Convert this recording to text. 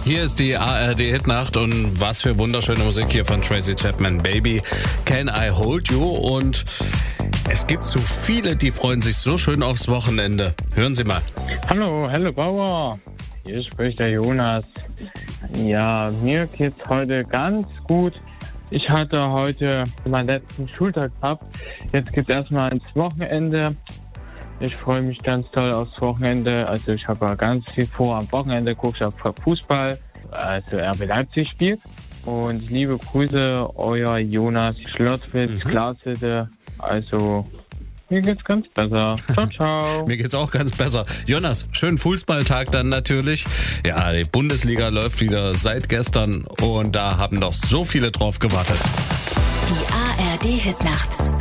Hier ist die ARD-Hitnacht und was für wunderschöne Musik hier von Tracy Chapman. Baby, Can I Hold You? Und es gibt so viele, die freuen sich so schön aufs Wochenende. Hören Sie mal. Hallo, Helle Bauer. Hier spricht der Jonas. Ja, mir geht's heute ganz gut. Ich hatte heute meinen letzten Schultag gehabt. Jetzt geht's erstmal ins Wochenende. Ich freue mich ganz toll aufs Wochenende. Also ich habe ganz viel vor. Am Wochenende gucke ich auf Fußball, also RB Leipzig spielt. Und liebe Grüße, euer Jonas Schlottwitz, Glashütte. Also mir geht's ganz besser. Ciao, ciao. Mir geht's auch ganz besser. Jonas, schönen Fußballtag dann natürlich. Ja, die Bundesliga läuft wieder seit gestern und da haben doch so viele drauf gewartet. Die ARD-Hitnacht.